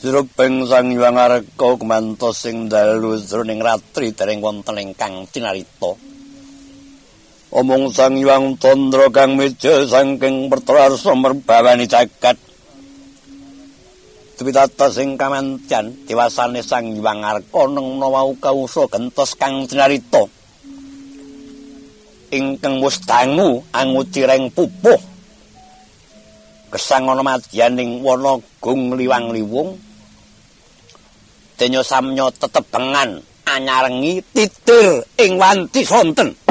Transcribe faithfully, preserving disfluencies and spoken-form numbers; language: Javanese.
Jrubeng Sang Hyang Arka kumantos sing dalu jroning ratri dereng wonten ingkang cinarita. Omong Sang Hyang Tandra kang meja saking pertrarsa merbawani jagat. Dwitata sing kamantyan diwasane Sang Hyang Arka nengna wau kausa gentos kang cinarita. Ingkang mustangu angucireng pupuh. Gesang ana madyaning wana gung liwang-liwung. Denya samya tetebengan anyarengi titir ing wanti sonten.